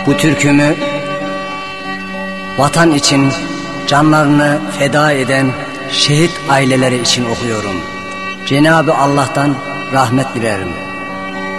Bu türkümü vatan için canlarını feda eden şehit aileleri için okuyorum. Cenab-ı Allah'tan rahmet dilerim.